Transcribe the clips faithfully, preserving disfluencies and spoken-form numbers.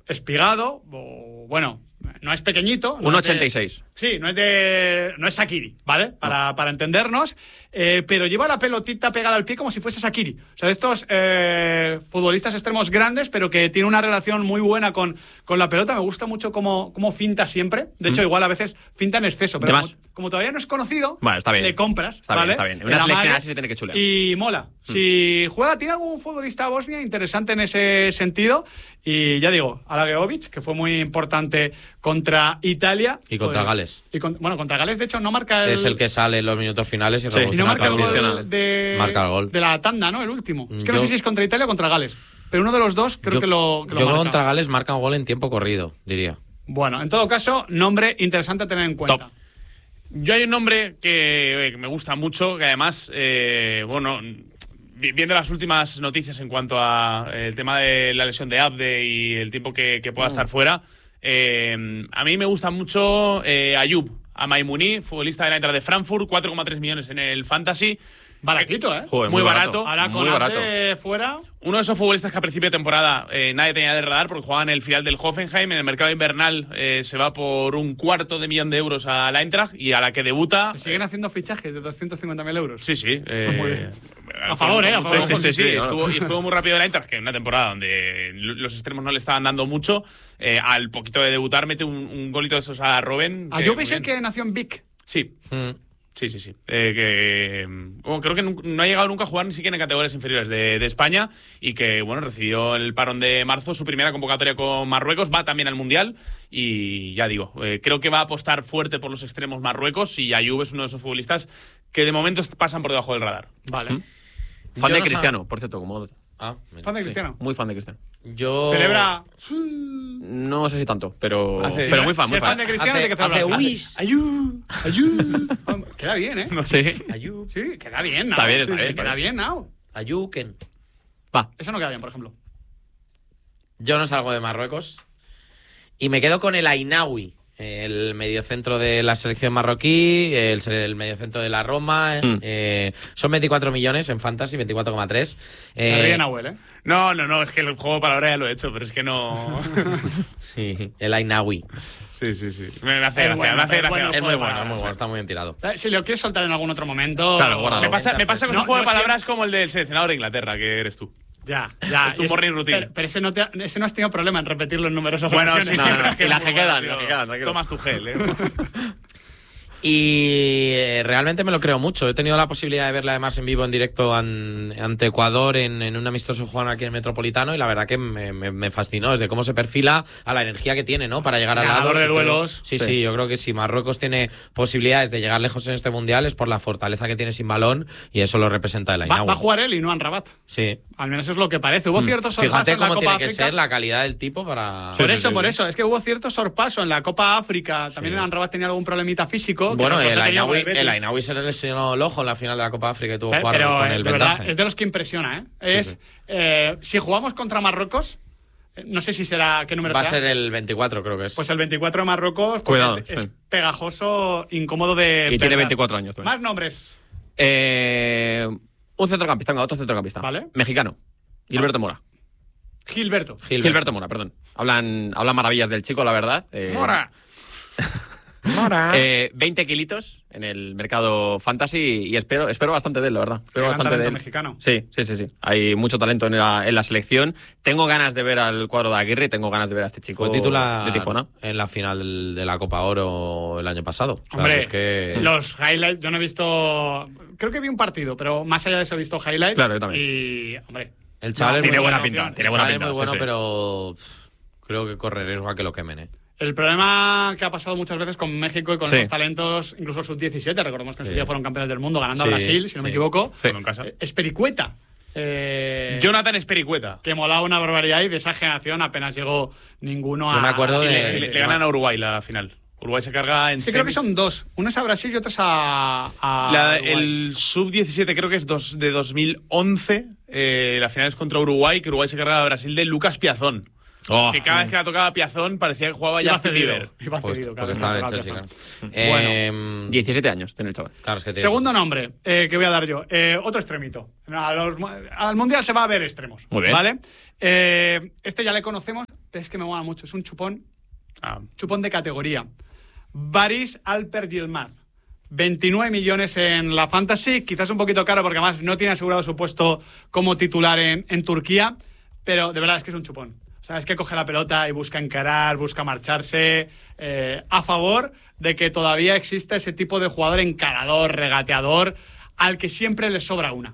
espigado, o, bueno, no es pequeñito. No uno ochenta y seis. Sí, no es de. No es Shaqiri, ¿vale? Para, no. para entendernos. Eh, pero lleva la pelotita pegada al pie como si fuese Shaqiri. O sea, de estos eh, futbolistas extremos grandes, pero que tiene una relación muy buena con, con la pelota. Me gusta mucho cómo, cómo finta siempre. De hecho, mm. igual a veces finta en exceso. Pero como, como todavía no es conocido, bueno, está bien. le compras. Está ¿vale? bien, está bien. En una selección así se tiene que chulear. Y mola. Mm. Si juega, tiene algún futbolista bosnia interesante en ese sentido. Y ya digo, Alageovic, que fue muy importante contra Italia. Y contra pues, Gales. Y con, bueno, contra Gales, de hecho, no marca el... Es el que sale en los minutos finales y, sí, y no marca el gol de... Marca el gol. De la tanda, ¿no? El último. Es que yo... no sé si es contra Italia o contra Gales. Pero uno de los dos creo yo, que lo, que lo Yo marca. contra Gales marca un gol en tiempo corrido, diría. Bueno, en todo caso, nombre interesante a tener en cuenta. Top. Yo hay un nombre que, que me gusta mucho, que además, eh, bueno... Viendo las últimas noticias en cuanto a el tema de la lesión de Abde y el tiempo que, que pueda mm. estar fuera, eh, a mí me gusta mucho eh, Ayub, Amaimuni, futbolista de la Eintracht de Frankfurt, cuatro coma tres millones en el Fantasy. Baratito, ¿eh? Joder, muy, muy barato. barato. Ahora con muy barato. Abde fuera... Uno de esos futbolistas que a principio de temporada eh, nadie tenía de radar porque jugaban en el filial del Hoffenheim. En el mercado invernal eh, se va por un cuarto de millón de euros a la Eintracht y a la que debuta... ¿Se siguen eh, haciendo fichajes de doscientos cincuenta mil euros? Sí, sí. Eh, muy bien. A favor, ¿eh? A favor. Sí, sí, sí. sí, sí. Estuvo, y estuvo muy rápido el Eintracht, que en una temporada donde los extremos no le estaban dando mucho, eh, al poquito de debutar mete un, un golito de esos a Robben. Ayub es el que nació en Vic. Sí. Mm. Sí, sí, sí. Eh, que bueno, creo que no, no ha llegado nunca a jugar ni siquiera en categorías inferiores de, de España y que, bueno, recibió el parón de marzo, su primera convocatoria con Marruecos, va también al Mundial y ya digo, eh, creo que va a apostar fuerte por los extremos Marruecos y Ayub es uno de esos futbolistas que de momento pasan por debajo del radar. Vale. ¿Mm? Fan Yo de no Cristiano, sab... por cierto, como... Ah, mira. ¿Fan de Cristiano? Sí, muy fan de Cristiano. Yo... Celebra... No sé si tanto, pero, hace, pero muy fan, muy fan. fan de Cristiano hace, tiene que celebrar. Hace Wish. Ayú, ayú. Queda bien, ¿eh? No sé. Ayú. Sí, queda bien, ¿no? Está bien, está sí, bien. Sí, está queda bien, bien, ¿no? Ayuken. Va. Eso no queda bien, por ejemplo. Yo no salgo de Marruecos. Y me quedo con el Ainaoui, el mediocentro de la selección marroquí, el, el mediocentro de la Roma. Mm. Eh, son veinticuatro millones en Fantasy, veinticuatro coma tres. Eh, Se ríe Nahuel, ¿eh? No, no, no, es que el juego de palabras ya lo he hecho, pero es que no... Sí, el Ainaoui. Sí, sí, sí. Me hace gracia, bueno, me hace gracia. Bueno, es muy bueno, es muy bueno, está muy bien tirado. Si lo quieres soltar en algún otro momento... Claro, guárdalo. Me pasa, me pasa con no, un juego no de palabras siempre... como el del seleccionador de Inglaterra, que eres tú. Ya, ya. Es tu morning routine. Pero, pero ese, no te ha, ese no has tenido problema en repetirlo en numerosas bueno, ocasiones. Sí, no, no, no. Y las que quedan, tío. las que quedan, tranquilo. Tomas tu gel, ¿eh? Y eh, realmente me lo creo mucho. He tenido la posibilidad de verla además en vivo, en directo an, ante Ecuador en, en un amistoso Juan aquí en el Metropolitano y la verdad que me, me, me fascinó desde cómo se perfila a la energía que tiene, ¿no? Para llegar al lado. de duelos. Sí, sí, sí, yo creo que si Marruecos tiene posibilidades de llegar lejos en este Mundial es por la fortaleza que tiene sin balón y eso lo representa el Ainaoui. Va, va a jugar él y no Rabat. Sí. Al menos eso es lo que parece. Hubo mm. cierto sorpaso Fíjate en la cómo Copa tiene que África. ser la calidad del tipo para... Por sí, eso, sí, por sí. eso. Es que hubo cierto sorpaso en la Copa África. También Sí. en Rabat tenía algún problemita físico. Bueno, que el Ainaoui, el, el Ainaoui se le lesionó el ojo en la final de la Copa África y tuvo que pero, jugar pero, con el de verdad, vendaje. es de los que impresiona, ¿eh? Es, Sí, sí. Eh, si jugamos contra Marruecos, no sé si será, ¿qué número Va a será? ser el veinticuatro, creo que es. Pues el veinticuatro de Marruecos, Cuidado, es sí. pegajoso, incómodo de Y tiene perder. veinticuatro años también. Más nombres. Eh, un centrocampista, venga, otro centrocampista. Vale. Mexicano. Gilberto Mora. Gilberto. Gilberto. Gilberto Mora, perdón. Hablan, hablan maravillas del chico, la verdad. Eh, Mora. Mora. Eh, veinte kilitos en el mercado fantasy y espero, espero bastante de él, la verdad. Espero Gran bastante de talento él. mexicano. Sí, sí, sí, sí. Hay mucho talento en la, en la selección. Tengo ganas de ver al cuadro de Aguirre y tengo ganas de ver a este chico Fue titular de Tijuana. en la final de la Copa Oro el año pasado. O sea, Hombre, es que... los highlights, yo no he visto... Creo que vi un partido, pero más allá de eso he visto highlights. Claro, yo también. Y, hombre... El chaval no, es tiene muy buena bueno. pinta, El tiene buena chaval pinta, es muy bueno, sí, sí. pero pff, creo que corre riesgo a que lo quemen, ¿eh? El problema que ha pasado muchas veces con México y con Sí. esos talentos, incluso sub diecisiete, recordemos que en su Sí. día fueron campeones del mundo ganando Sí, a Brasil, si no sí. me equivoco. Sí. En casa. Eh, Espericueta. Eh, Jonathan Espericueta. que molaba una barbaridad y de esa generación apenas llegó ninguno a... Yo me acuerdo Y de- le, le- le ganan a Uruguay la final. Uruguay se carga en Sí, creo que semis. son dos. Uno es a Brasil y otro es a... a La- Uruguay. el sub diecisiete creo que es dos, de dos mil once. Eh, la final es contra Uruguay, que Uruguay se carga a Brasil de Lucas Piazón. Oh. Que cada vez que la tocaba Piazón parecía que jugaba Iba Justin cedido, Bieber. iba Pues, cedido, porque claro, estaba en el claro, Chelsea, claro. claro. Bueno. Eh, diecisiete años tiene el chaval. claro, es que tiene- Segundo nombre eh, que voy a dar yo. Eh, otro extremito. A los- al Mundial se va a ver extremos. Muy bien. ¿Vale? Eh, este ya le conocemos, es que me mola mucho, es un chupón, Ah. chupón de categoría. Baris Alper Yilmaz. veintinueve millones en la Fantasy, quizás un poquito caro porque además no tiene asegurado su puesto como titular en, en Turquía, pero de verdad es que es un chupón. O sea, es que coge la pelota y busca encarar, busca marcharse, eh, a favor de que todavía existe ese tipo de jugador encarador, regateador, al que siempre le sobra una.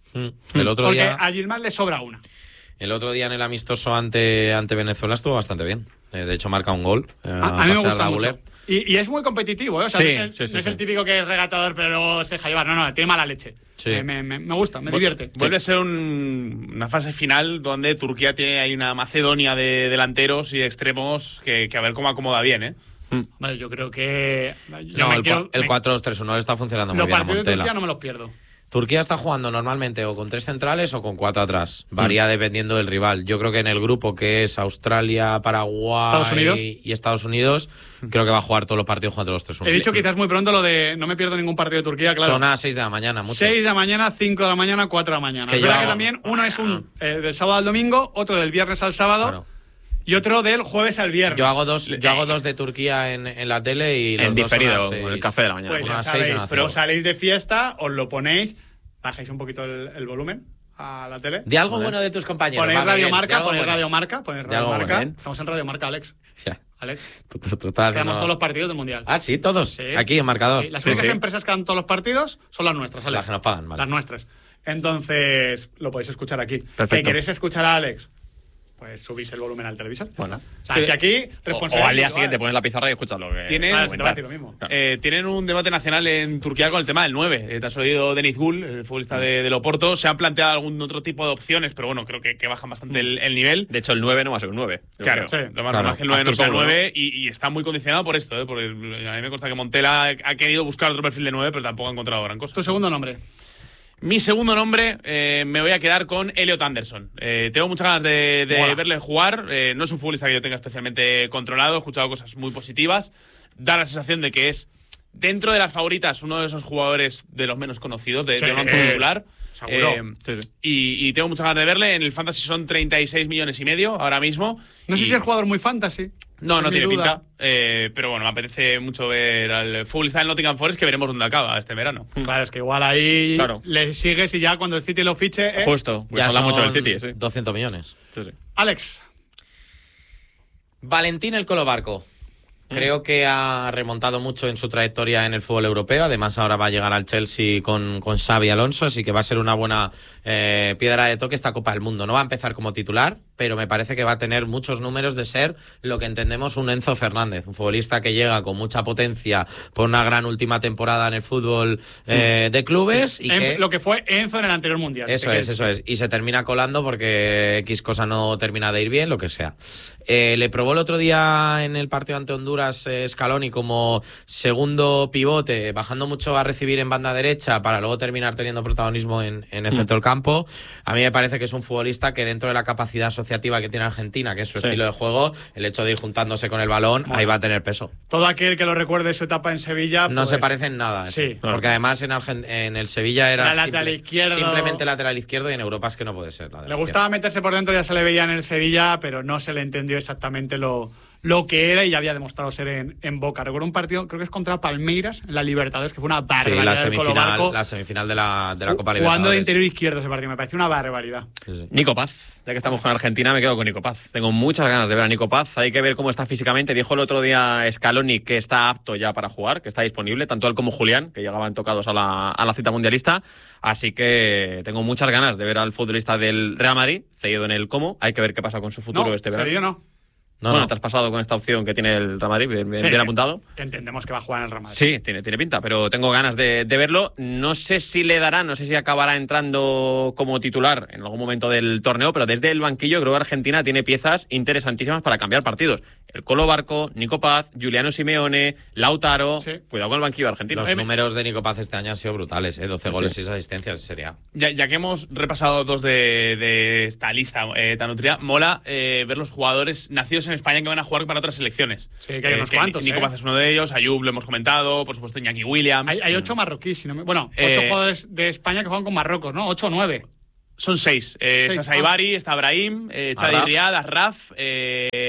El otro Porque día, a Yilmaz le sobra una. el otro día en el amistoso ante, ante Venezuela estuvo bastante bien. Eh, de hecho, marca un gol. eh, A, a mí me pase gusta la mucho. Guler. Y, y es muy competitivo, ¿eh? O sea, Sí, no es, el, sí, sí, no es sí. el típico que es regateador pero luego se deja llevar. No, no, tiene mala leche. Sí. Me, me, me, me gusta, me Vu- divierte. Vuelve a ser un- una fase final donde Turquía tiene ahí una Macedonia de delanteros y extremos que, que a ver cómo acomoda bien, ¿eh? Vale, yo creo que... yo No, me el, quiero- cua- el me- cuatro dos tres uno le está funcionando muy Los bien a partidos de Montela. Turquía no me los pierdo. Turquía está jugando normalmente o con tres centrales o con cuatro atrás. Varía Mm. dependiendo del rival. Yo creo que en el grupo que es Australia, Paraguay Estados Unidos. y Estados Unidos, creo que va a jugar todos los partidos contra los tres uno. He dicho quizás muy pronto lo de no me pierdo ningún partido de Turquía, claro. Son a seis de la mañana, mucho. seis de la mañana, cinco de la mañana, cuatro de la mañana. Es que Es verdad yo que hago- también uno es un eh, del sábado al domingo, otro del viernes al sábado Claro. y otro del jueves al viernes. Yo hago dos, yo hago dos de Turquía en, en la tele y los En dos son a diferido, seis. con el café de la mañana. Pues ya unas seis, sabéis, unas pero cinco. salís de fiesta, os lo ponéis, bajáis un poquito el, el volumen a la tele. De algo Joder. bueno de tus compañeros. Ponéis va, Miguel, Radio de Marca, algo ponéis bueno. Radio Marca, ponéis De Radio algo Marca. bueno, ¿eh? Estamos en Radio Marca, Alex. Ya. Alex, Tú- tú- tú estás tenemos haciendo- todos los partidos del Mundial. Ah, sí, todos. Sí. Aquí en marcador. Sí, las Sí, únicas sí. empresas que dan todos los partidos son las nuestras, Alex. Las que nos pagan, vale. Las nuestras. Entonces, lo podéis escuchar aquí. Perfecto. ¿Que queréis escuchar a Alex? Pues subís el volumen al televisor. ya Bueno. está. O sea, si aquí, O, responsabilidad o al día individual. siguiente pones la pizarra y escuchas lo que. Tiene- Vale, se te va a decir lo mismo. Eh, tienen un debate nacional en Turquía con el tema del nueve. Eh, te has oído Deniz Gul, el futbolista de, de Loporto. Se han planteado algún otro tipo de opciones, pero bueno, creo que, que bajan bastante el, el nivel. De hecho, el nueve no va a ser un nueve. yo Claro, creo. Sí. lo más Claro. normal es que el nueve no Artur sea el Pablo, nueve y, y está muy condicionado por esto, ¿eh? Porque a mí me consta que Montela ha querido buscar otro perfil de nueve, pero tampoco ha encontrado gran cosa. Tu segundo nombre. Mi segundo nombre, eh, me voy a quedar con Elliot Anderson. Eh, tengo muchas ganas de, de Mola. verle jugar. Eh, no es un futbolista que yo tenga especialmente controlado. He escuchado cosas muy positivas. Da la sensación de que es, dentro de las favoritas, uno de esos jugadores de los menos conocidos, de, Sí, de un once titular. seguro. Eh, Sí, sí. y, y tengo muchas ganas de verle. En el Fantasy son treinta y seis millones y medio ahora mismo. No sé Y- si es jugador muy fantasy. no, Es no mi tiene duda. pinta. Eh, pero bueno, me apetece mucho ver al futbolista del Nottingham Forest, que veremos dónde acaba este verano. Claro, es que igual ahí Claro. le sigues y ya cuando el City lo fiche. ¿eh? Justo. Pues Ya habla mucho del son City, sí. doscientos millones. Sí, sí. Alex. Valentín el Colo Barco. Creo que ha remontado mucho en su trayectoria en el fútbol europeo. Además, ahora va a llegar al Chelsea con, con Xavi Alonso, así que va a ser una buena eh, piedra de toque esta Copa del Mundo. No va a empezar como titular, pero me parece que va a tener muchos números de ser lo que entendemos un Enzo Fernández, un futbolista que llega con mucha potencia por una gran última temporada en el fútbol eh, de clubes y En- que... Lo que fue Enzo en el anterior mundial. Eso Que- es, eso es. Y se termina colando porque X cosa no termina de ir bien, lo que sea. Eh, le probó el otro día en el partido ante Honduras eh, Scaloni como segundo pivote, bajando mucho a recibir en banda derecha para luego terminar teniendo protagonismo en, en el centro del campo. A mí me parece que es un futbolista que dentro de la capacidad asociativa que tiene Argentina, que es su Sí. estilo de juego, el hecho de ir juntándose con el balón, Bueno. ahí va a tener peso. Todo aquel que lo recuerde su etapa en Sevilla. No pues, se parece en nada. eso. Sí. Porque además en, Argen- en el Sevilla era Era lateral izquierdo. simplemente lateral izquierdo y en Europa es que no puede ser. Le gustaba meterse por dentro, ya se le veía en el Sevilla, pero no se le entendió exactamente lo, lo que era y ya había demostrado ser en, en Boca. Recuerdo un partido, creo que es contra Palmeiras, en la Libertadores, que fue una Sí, barbaridad. la del Colo semifinal, Barco, la semifinal de la, de la Copa jugando de Libertadores. interior izquierdo ese partido, me pareció una barbaridad. Sí, sí. Nico Paz. Ya que estamos con Argentina, me quedo con Nico Paz. Tengo muchas ganas de ver a Nico Paz. Hay que ver cómo está físicamente. Dijo el otro día Scaloni que está apto ya para jugar, que está disponible, tanto él como Julián, que llegaban tocados a la, a la cita mundialista. Así que tengo muchas ganas de ver al futbolista del Real Madrid, cedido en el Como. Hay que ver qué pasa con su futuro No, este verano. serio no. No, bueno, no. te has pasado con esta opción que tiene el Real Madrid, bien, bien- Sí, bien apuntado. Que entendemos que va a jugar en el Real Madrid. Sí, tiene, tiene pinta, pero tengo ganas de, de verlo. No sé si le dará, no sé si acabará entrando como titular en algún momento del torneo, pero desde el banquillo creo que Argentina tiene piezas interesantísimas para cambiar partidos. El Colo Barco, Nico Paz, Giuliano Simeone, Lautaro. Sí. Cuidado con el banquillo argentino. Los Eh, números de Nico Paz este año han sido brutales, ¿eh? doce Sí, goles y sí. seis asistencias de Serie A. Ya, ya que hemos repasado dos de, de esta lista eh, tan nutrida, mola eh, ver los jugadores nacidos en España que van a jugar para otras selecciones. Sí, que hay unos cuantos, Nico eh. Paz es uno de ellos, Ayub lo hemos comentado, por supuesto Iñaki Williams. Hay, hay ocho marroquíes, si no me- bueno, ocho Eh, jugadores de España que juegan con Marruecos, ¿no? Ocho o nueve. Son seis. Eh, Seis, está Saibari, está Brahim, eh, Chadi Arraf. Riad, Asraf, eh,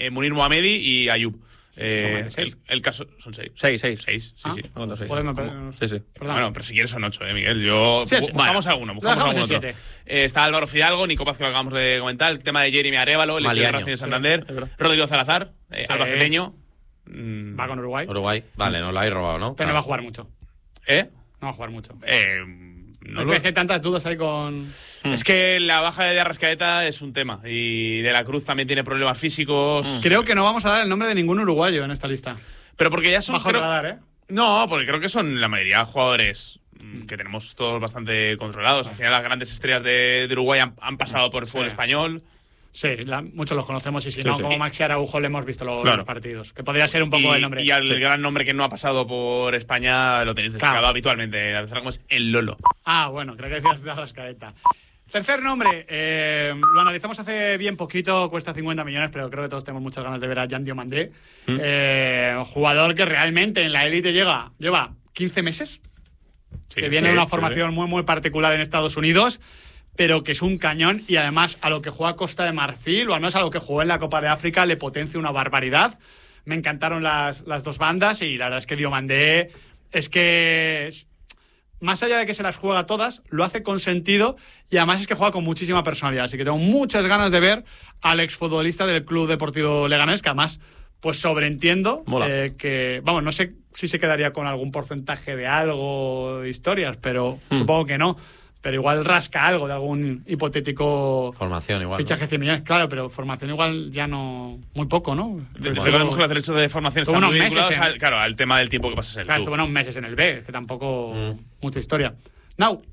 eh, Munir Mohamedi y Ayub. Eh, Son el, el caso son seis. Seis, seis. Seis, sí, Ah, sí. Me cuento seis. Joder, me per- Sí, sí. Perdón. Bueno, pero si quieres son ocho, eh, Miguel. Yo Siete. bu- buscamos Vale. alguno, Lo buscamos dejamos algún en otro. siete. Eh, está Álvaro Fidalgo, Nico Paz, que lo acabamos de comentar, el tema de Jeremy Arévalo, el Maliaño. Racing de Santander, Es verdad. Rodrigo Salazar, eh, Sí. albaceteño. Mm, Va con Uruguay. Uruguay. Vale, no lo habéis robado, ¿no? Pero no va a Claro. jugar mucho. ¿Eh? No va a jugar mucho. Eh, no Es lo- que hay tantas dudas ahí con... Es que la baja de Arrascaeta es un tema. Y De la Cruz también tiene problemas físicos. Creo que no vamos a dar el nombre de ningún uruguayo en esta lista. Pero porque ya son. Bajo el creo- radar, ¿eh? No, porque creo que son la mayoría jugadores mm, que tenemos todos bastante controlados. Al final, las grandes estrellas de, de Uruguay han, han pasado por el fútbol Sí. español. Sí, la- muchos los conocemos y si Sí, no, sí. como Maxi Araujo le hemos visto los, Claro. los partidos. Que podría ser un poco y, el nombre. y al Sí. gran nombre que no ha pasado por España lo tenéis destacado Claro. habitualmente. Como es el Lolo. Ah, bueno, creo que decías de Arrascaeta. Tercer nombre, eh, lo analizamos hace bien poquito, cuesta cincuenta millones, pero creo que todos tenemos muchas ganas de ver a Jan Diomandé. ¿Mm? Eh, un jugador que realmente en la élite llega, lleva quince meses, Sí, que viene sí, de una sí, formación muy, muy particular en Estados Unidos, pero que es un cañón y además a lo que juega Costa de Marfil, o al menos a lo que jugó en la Copa de África, le potencia una barbaridad. Me encantaron las, las dos bandas y la verdad es que Diomandé es que... es- más allá de que se las juega todas, lo hace con sentido y además es que juega con muchísima personalidad. Así que tengo muchas ganas de ver al exfutbolista del Club Deportivo Leganés, que además, pues sobreentiendo Mola. eh, que, vamos, no sé si se quedaría con algún porcentaje de algo de historias, pero Hmm. supongo que no. Pero igual rasca algo de algún hipotético Formación igual. ¿no? fichaje de cien millones. Claro, pero formación igual ya no... Muy poco, ¿no? Desde Bueno, que a lo mejor los derechos de formación Estuvo están muy unos meses vinculados en- al, claro, al tema del tiempo que pasas en el claro, club. estuvo unos meses en el B, que tampoco Mm. mucha historia. Now,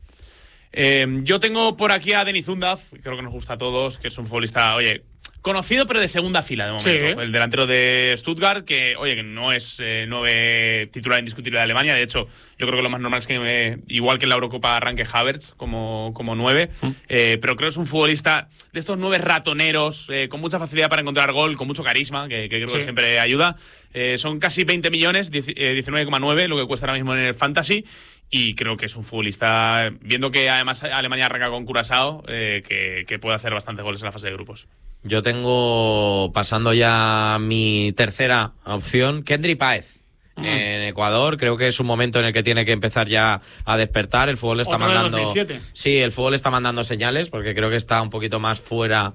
Eh, yo tengo por aquí a Denis Zundaz, que creo que nos gusta a todos, que es un futbolista, oye, conocido pero de segunda fila de momento. Sí. El delantero de Stuttgart, que, oye, que no es eh, nueve titular indiscutible de Alemania. De hecho, yo creo que lo más normal es que, eh, igual que en la Eurocopa, arranque Havertz como, como nueve. Eh, pero creo que es un futbolista de estos nueve ratoneros, eh, con mucha facilidad para encontrar gol, con mucho carisma, que, que creo Sí. que siempre ayuda. Eh, son casi veinte millones, dieci- eh, diecinueve coma nueve, lo que cuesta ahora mismo en el Fantasy. Y creo que es un futbolista, viendo que además Alemania arranca con Curazao, eh, que, que puede hacer bastantes goles en la fase de grupos. Yo tengo, pasando ya a mi tercera opción, Kendry Páez. En Ecuador, creo que es un momento en el que tiene que empezar ya a despertar. El fútbol le está Otro de mandando. dos mil siete. Sí, el fútbol está mandando señales, porque creo que está un poquito más fuera.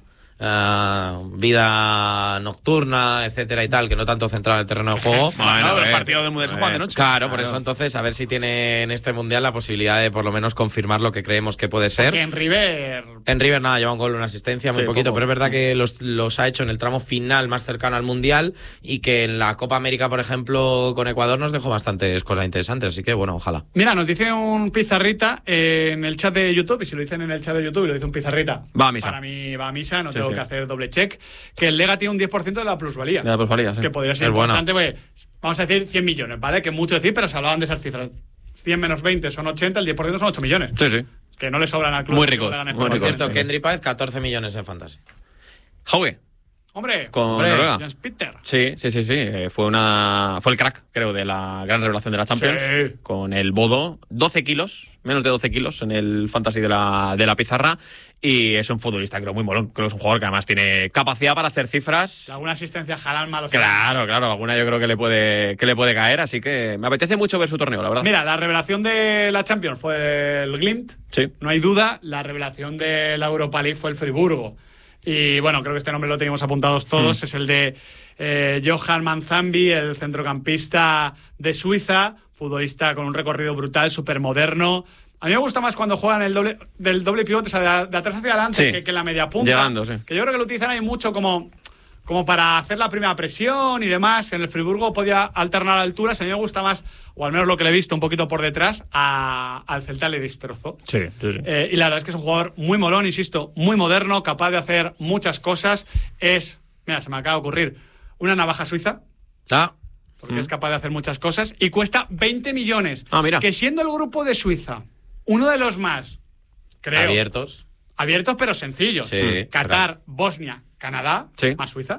eh, vida nocturna, etcétera y tal, que no tanto centrado en el terreno de juego. Bueno, Bueno, los eh, partidos del Mundial se juegan de noche. Claro, por Claro. eso entonces a ver si tiene en este mundial la posibilidad de por lo menos confirmar lo que creemos que puede que ser. en River... En River nada, lleva un gol, una asistencia, muy Sí, poquito, poco. pero es verdad que los, los ha hecho en el tramo final más cercano al mundial y que en la Copa América, por ejemplo, con Ecuador nos dejó bastantes cosas interesantes, así que bueno, ojalá. Mira, nos dice un pizarrita eh, en el chat de YouTube, y si lo dicen en el chat de YouTube y lo dice un pizarrita, Va a misa. para mí va a misa, no Sí, tengo sí. que hacer doble check, que el Lega tiene un diez por ciento de la plusvalía. De la plusvalía, sí. Que podría ser Es buena. importante, porque vamos a decir cien millones, ¿vale? Que es mucho decir, pero se hablaban de esas cifras. cien menos veinte son ochenta, el diez por ciento son ocho millones. Sí, sí. Que no le sobran al club. Muy que ricos, le ganan muy por Por ricos. millones. cierto, Kendry Páez, catorce millones en Fantasy. Hauge, Hombre, con hombre, Noruega. Jens Peter. Sí, sí, sí, sí. Eh, fue una fue el crack, creo, de la gran revelación de la Champions. Sí. Con el Bodo, doce kilos, menos de doce kilos en el fantasy de la, de la pizarra. Y es un futbolista, creo, muy molón. Creo que es un jugador que además tiene capacidad para hacer cifras. Alguna asistencia Haaland malo. Claro, claro, alguna yo creo que le puede que le puede caer, así que me apetece mucho ver su torneo, la verdad. Mira, la revelación de la Champions fue el Glimt. Sí. No hay duda, la revelación de la Europa League fue el Friburgo. Y bueno, creo que este nombre lo teníamos apuntados todos. Mm. Es el de eh, Johan Manzambi, el centrocampista de Suiza, futbolista con un recorrido brutal, súper moderno. A mí me gusta más cuando juegan el doble, del doble pivote, o sea, de, de atrás hacia adelante, Sí. que, que en la media punta. Llegando, sí. Que yo creo que lo utilizan ahí mucho como, como para hacer la primera presión y demás. En el Friburgo podía alternar alturas. A mí me gusta más, o al menos lo que le he visto un poquito por detrás, a- al Celta le destrozó. Sí, sí, sí. Eh, y la verdad es que es un jugador muy molón, insisto, muy moderno, capaz de hacer muchas cosas. Es, mira, se me acaba de ocurrir, una navaja suiza, Ah, porque es capaz de hacer muchas cosas, y cuesta veinte millones. Ah, mira. Que siendo el grupo de Suiza uno de los más, creo, abiertos. abiertos pero sencillos. Sí, Qatar, claro. Bosnia, Canadá, Sí. más Suiza.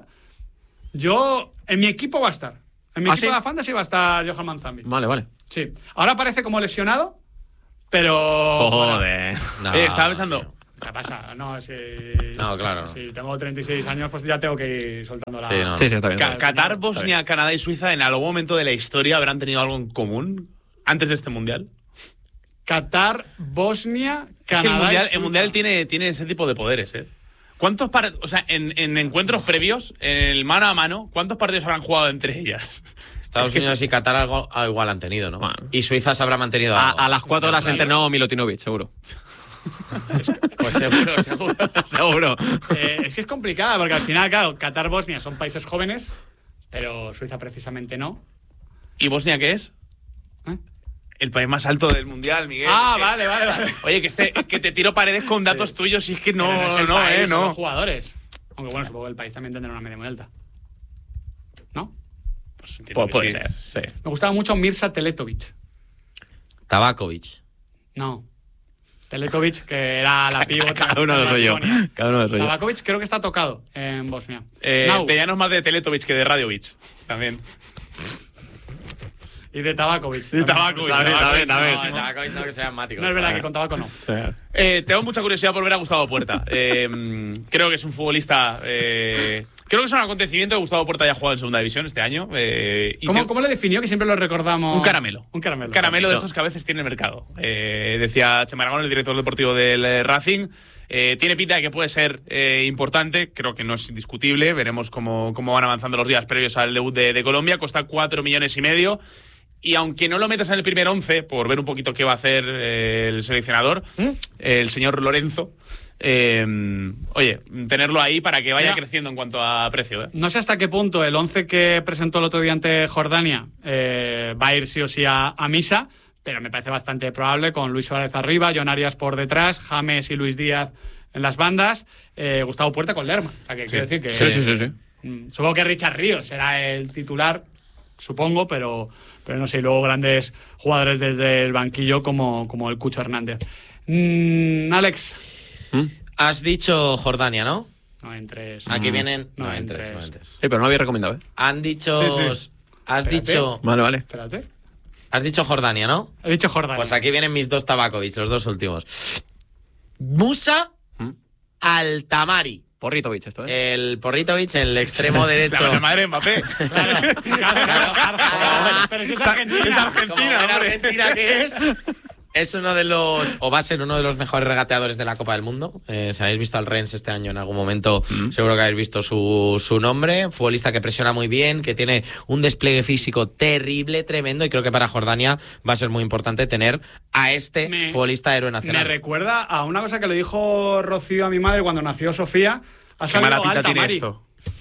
Yo, en mi equipo va a estar. En mi ¿Ah, equipo sí? de la Fantasy va a estar Johan Manzambi. Vale, vale. Sí. Ahora parece como lesionado, pero... Joder. No, Eh, estaba pensando, ¿Qué pasa? No, si, No, claro. Si tengo treinta y seis años, pues ya tengo que ir soltando la... Sí, no. Sí, sí, está bien. Ca- Qatar, Bosnia, Canadá y Suiza en algún momento de la historia habrán tenido algo en común antes de este mundial. Qatar, Bosnia, Es que el Canadá mundial, y el Suiza. mundial tiene, tiene ese tipo de poderes, ¿eh? ¿Cuántos par- o sea, en, en encuentros previos, en el mano a mano, ¿cuántos partidos habrán jugado entre ellas? Estados Es que Unidos y Qatar algo, ah, igual han tenido, ¿no? Bueno. Y Suiza se habrá mantenido A, algo. a las cuatro horas Claro. entrenó Milutinovic, seguro. Pues seguro, seguro. Seguro. Eh, es que es complicada, porque al final, claro, Qatar, Bosnia son países jóvenes, pero Suiza precisamente no. ¿Y Bosnia qué es? ¿Eh? El país más alto del mundial, Miguel. Ah, Que- vale, vale, vale. Oye, que, este, que te tiro paredes con datos tuyos y es que no, Pero es el no, país, eh, son no. los jugadores. Aunque bueno, supongo que el país también tendrá una media muy alta. ¿No? Pues entiendo Pues que puede sí. ser, sí. Me gustaba mucho Mirza Teletovic. Tabakovic. No. Teletovic, que era la pívot. Cada uno de de suyo. Macedonia. Cada uno de suyo. Tabakovic creo que está tocado en Bosnia. Eh, Nau. te llamas más de Teletovic que de Radiovic. También. Y de Tabakovic. De Tabakovic, También, Tabakovic, también, No, también. no, Tabakovic no, que sea asmático. No es verdad que con tabaco no. Eh, tengo mucha curiosidad por ver a Gustavo Puerta. Eh, creo que es un futbolista. Eh, creo que es un acontecimiento que Gustavo Puerta haya jugado en segunda división este año. Eh, y ¿Cómo, creo- ¿Cómo le definió? Que siempre lo recordamos. Un caramelo. Un caramelo. Caramelo de estos que a veces tiene el mercado. Eh, decía Chema Aragón, el director deportivo del eh, Racing. Eh, tiene pinta de que puede ser eh, importante, creo que no es indiscutible. Veremos cómo, cómo van avanzando los días previos al debut de, de Colombia. Cuesta cuatro millones y medio. Y aunque no lo metas en el primer once, por ver un poquito qué va a hacer eh, el seleccionador, ¿Mm? el señor Lorenzo, eh, oye, tenerlo ahí para que vaya Mira. creciendo en cuanto a precio. ¿eh? No sé hasta qué punto el once que presentó el otro día ante Jordania eh, va a ir sí o sí a, a misa, pero me parece bastante probable con Luis Suárez arriba, Jon Arias por detrás, James y Luis Díaz en las bandas, eh, Gustavo Puerta con Lerma. O sea, que quiero decir que Sí, sí, sí, sí. mm, supongo que Richard Ríos será el titular, supongo, pero, pero no sé, y luego grandes jugadores desde el banquillo como, como el Cucho Hernández. Mm, Alex. Has dicho Jordania, ¿no? No entres. Aquí no, vienen. No, No, entres. entres, no entres. Sí, pero no lo había recomendado, ¿eh? Han dicho. Sí, sí. Has Espérate. dicho. Vale, vale. Espérate. Has dicho Jordania, ¿no? He dicho Jordania. Pues aquí vienen mis dos Tabakovic, los dos últimos. Musa ¿Mm? Altamari. Porritovich esto, ¿eh? El Porritovich, el extremo derecho. La madre de Mbappé. Claro, claro, claro. Pero si es Argentina. Es Como Argentina, buena hombre. Argentina que es. Es uno de los, o va a ser uno de los mejores regateadores de la Copa del Mundo. Eh, si habéis visto al Rennes este año en algún momento, seguro que habéis visto su, su nombre. Futbolista que presiona muy bien, que tiene un despliegue físico terrible, tremendo. Y creo que para Jordania va a ser muy importante tener a este Me- futbolista héroe Me nacional. recuerda a una cosa que le dijo Rocío a mi madre cuando nació Sofía. Ha Qué mala salido pinta alta, tiene Mari. esto.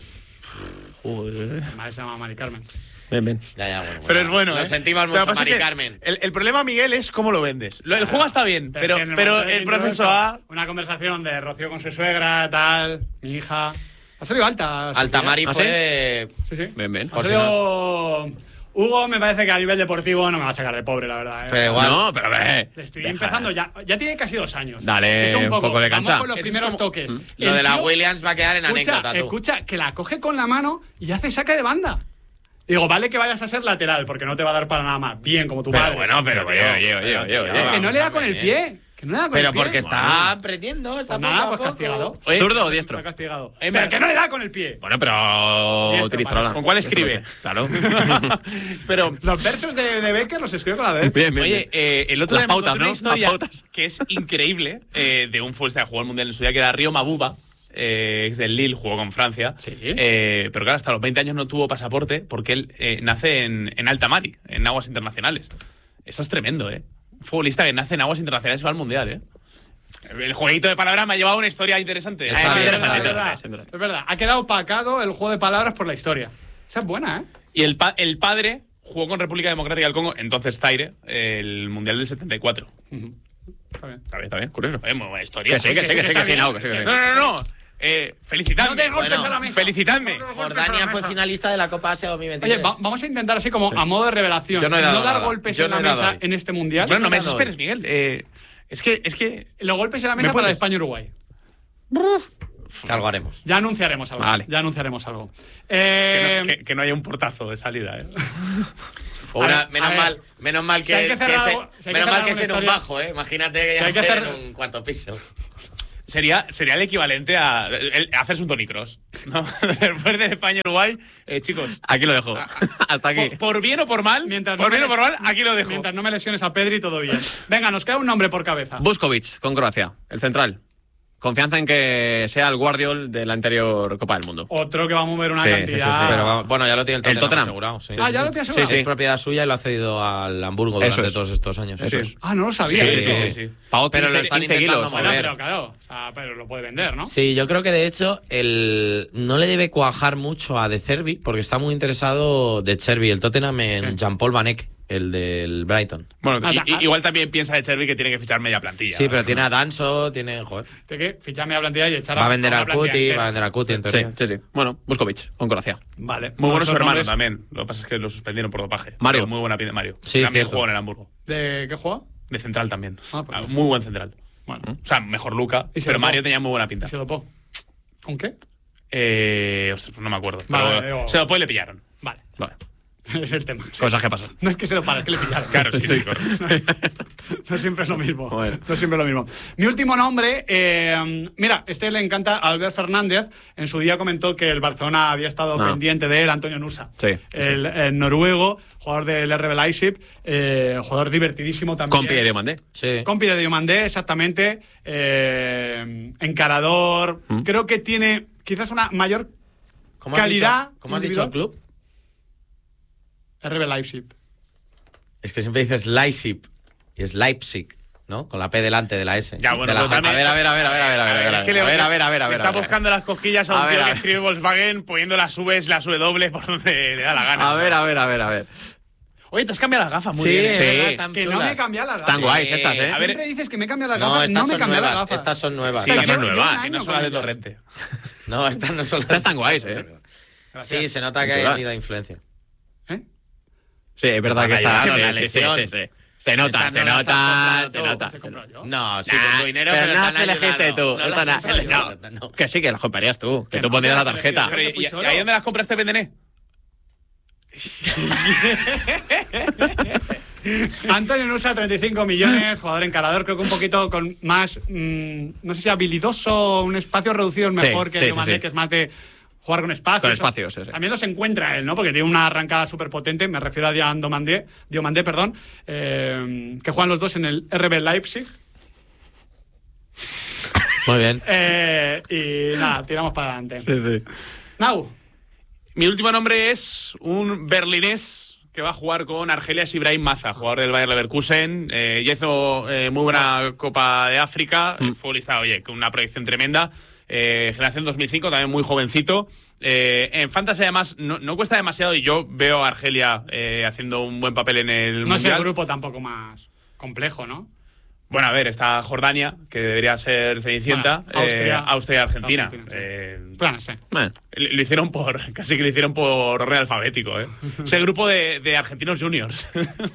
Mi madre se llama Mari Carmen. Ven, ven. Ya, ya, bueno, Pero es bueno, Lo ¿eh? sentimos Lo que mucho, pasa es Mari que Carmen. El, el problema, Miguel, es cómo lo vendes. Lo- el juego está bien, pero, es que en pero momento del el intro proceso esto, A. Una conversación de Rocío con su suegra, tal, mi hija. Ha salido alta. Sofía. Altamari ¿Ah, fue. Sí, sí. Ven, ven. Ha Por si salido... Hugo me parece que a nivel deportivo no me va a sacar de pobre, la verdad. ¿eh? Pero igual. No, pero ve. Le estoy Deja. empezando ya. Ya tiene casi dos años. Dale, Es un poco, un poco de vamos cancha. con los Es primeros como- toques. Lo El de la tío- Williams va a quedar en Escucha, anécdota, tú. escucha, que la coge con la mano y hace saque de banda. Digo, vale que vayas a ser lateral, porque no te va a dar para nada más. Bien, como tu Pero padre. bueno, pero oye, oye, oye, oye, oye. Que no vamos le da a con ver, el ¿eh? pie. Que no le da con Pero el pie. porque está aprendiendo, está Pues nada, poco a pues poco. castigado. Oye, ¿Zurdo o diestro? Está castigado. Eh, Pero me- que no le da con el pie. Bueno, pero Diestro, utiliza vale. la. ¿Con cuál escribe? Claro. Pero, Los versos de, de Becker los escribe con la derecha. Bien, bien. oye, bien. eh, el otro Las día me pautas, encontré una ¿no? historia Las pautas. que es increíble eh, de un futbolista que jugó el Mundial en su día, que era Río Mabuba. Eh, ex del Lille, jugó con Francia. Sí. Eh, pero claro, hasta los veinte años no tuvo pasaporte porque él eh, nace en, en alta mar, en aguas internacionales. Eso es tremendo, ¿eh? Un futbolista que nace en aguas internacionales y va al Mundial, ¿eh? El jueguito de palabras me ha llevado a una historia interesante. Está Ah, es bien, verdad, está es bien, verdad, está bien. es verdad. Ha quedado opacado el juego de palabras por la historia. Esa es buena, ¿eh? Y el, pa- el padre jugó con República Democrática del Congo, entonces Zaire, el Mundial del setenta y cuatro. Está bien. Está bien, está bien, curioso. Oye, muy buena historia. Que sí, que sí, que sí, que sí, no, que sí, que sí. No, no, no. Eh, felicitadme. No des golpes Bueno, a la mesa. felicitadme. Jordania fue finalista de la Copa Asia dos mil veintitrés. Oye, va- vamos a intentar así como a modo de revelación. Yo no he dado dar nada. golpes Yo en no la he dado mesa hoy. en este mundial. Bueno, no me Yo no doy. desesperes, Miguel. Eh, es que, es que. Los golpes en la ¿Me mesa para puedes? España-Uruguay. Que algo haremos. Ya anunciaremos algo. Vale. Ya anunciaremos algo. Que Eh, no, que- que no haya un portazo de salida, ¿eh? Una- A ver, menos a ver. mal, menos mal Si que, hay que que cerrar se- algo- si hay que menos mal cerrar que es en alguna un historia- bajo, eh. Imagínate que Si ya hay que sea en cerrar- un cuarto piso. Sería, sería el equivalente a, el- a hacerse un Tony Cross, ¿no? Después de España-Uruguay, eh, chicos, Aquí lo dejo. Hasta aquí. por, por bien o por mal, Mientras por no bien me o por les- mal, aquí lo dejo. Mientras no me lesiones a Pedri, todo bien. Venga, nos queda un nombre por cabeza. Vuskovic, con Croacia, el central. Confianza en que sea el Guardiol de la anterior Copa del Mundo. Otro que va a mover una Sí, sí, sí, cantidad. sí, Pero vamos, bueno, ya lo tiene el Tottenham, Tottenham. asegurado. Sí. Ah, ya lo tienes asegurado. Sí, sí. Es propiedad suya y lo ha cedido al Hamburgo Eso durante es. todos estos años. Eso Sí. es. Ah, no lo sabía. Sí, eso. sí, sí, sí. Pagó Pero lo quince, están quince intentando kilos. mover. Bueno, ver. pero claro, o sea, pero lo puede vender, ¿no? Sí, yo creo que de hecho el no le debe cuajar mucho a De Zerbi porque está muy interesado De Zerbi, el Tottenham, en Sí. Jean-Paul Van Eyck, el del Brighton. Bueno, Ah, y- ah, y- igual también piensa de Cherby que tiene que fichar media plantilla. Sí, pero tiene a Danso, tiene. Joder. Tiene que ficharme a plantilla y echar Va a vender una al plantilla Cuti, entera. va a vender al Cuti en Sí, teoría. sí, sí. Bueno, Vuskovic, con Croacia. Vale. Muy bueno Esos su hermano nombres. también. Lo que pasa es que lo suspendieron por dopaje. Mario. Pero muy buena pinta Mario. Sí, también cierto. jugó en el Hamburgo. ¿De qué juega? De central también. Ah, pues Ah, no. muy buen central. Bueno. O sea, mejor Luca. ¿Y se Pero dopó? Mario tenía muy buena pinta. ¿Y se dopó? ¿Con qué? Eh, ostras, pues no me acuerdo. Vale, Pero vale, digo- se dopó y le pillaron. Vale. Vale. Es el tema. Cosas que pasan. No es que se dopara, es que le pillaron. Claro, sí, sí, correcto. No siempre es lo mismo. Bueno. No siempre es lo mismo. Mi último nombre, eh, mira, este le encanta a Albert Fernández. En su día comentó que el Barcelona había estado Ah. pendiente de él, Antonio Nusa. Sí, sí, El, el noruego, jugador del R B Leipzig, eh, jugador divertidísimo también. Compi de Diomandé. Sí. Compi de Diomandé, exactamente. eh, encarador. Mm. Creo que tiene quizás una mayor ¿Cómo has calidad dicho, ¿cómo has dicho el individual. club? R B Leipzig. Es que siempre dices Leipzig y es Leipzig, ¿no? Con la P delante de la S. Ya, bueno, de la pero J. también- A ver, a ver, a ver, a ver, a ver, a ver, a ver, Es que le- a ver, a ver, a ver, a le ver, Está a ver. buscando las cosquillas a un A ver, tío a que ver. escribe Volkswagen poniendo las Vs, las W por donde le da la gana. A ver, a ver, a ver, a ver. Oye, te has cambiado las gafas muy Sí, bien. es ¿eh? verdad, Sí. están Que no chulas. me cambian las Están gafas. guays estas, ¿eh? A ver, Siempre dices que me cambian las No, gafas. estas No me son cambian las nuevas. gafas. Estas son nuevas. Sí, que no es Llevo un nueva, año que no con son las de ellas. Torrente. No, estas no son las. Estas están guays, ¿eh? Sí, se nota que Chulas. ha habido influencia. ¿Eh? Sí, es verdad que Van a está. ayudar en la Sí, sí, sí, elección. sí, sí. Se nota, Esas se no las has nota, comprado se tú. nota. Se compró yo. No, sí, Nah, con tu dinero, pero pero, no te han las elegiste ayudado. tú. No Esta las na- has elegido, no. no. Que sí, que las comprarías tú. Que Que tú no, pondrías que la las elegí tarjeta. yo. Pero, que fui ¿y, y solo. ahí dónde las compraste, Bendené? Antonio Nusa, treinta y cinco millones, jugador encarador, creo que un poquito con más, mm, no sé si habilidoso, un espacio reducido es mejor Sí, que sí, Diomandé, sí, sí. que es más de jugar con espacios. Con espacios, sí, sí. También los encuentra él, ¿no? Porque tiene una arrancada súper potente, me refiero a Dian Diomandé, Diomandé, perdón, eh, que juegan los dos en el R B Leipzig. Muy bien. Eh, y nada, tiramos para adelante. Sí, sí. Nau, Mi último nombre es un berlinés que va a jugar con Argelias Ibrahim Maza, jugador del Bayer Leverkusen. Eh, ya hizo eh, muy buena Copa de África. Mm. Eh, futbolista, oye, con una proyección tremenda. Eh, generación dos mil cinco, también muy jovencito. Eh, en Fantasy, además, no, no cuesta demasiado y yo veo a Argelia eh, haciendo un buen papel en el no es el Mundial. grupo tampoco más complejo, ¿no? Bueno, a ver, está Jordania, que debería ser Cenicienta. Bueno, Austria. eh, Austria y Argentina. Argentina, sí. Eh, Pues no sé. Bueno, Lo lo hicieron por. Casi que lo hicieron por orden alfabético, ¿eh? Es el grupo de, de argentinos juniors.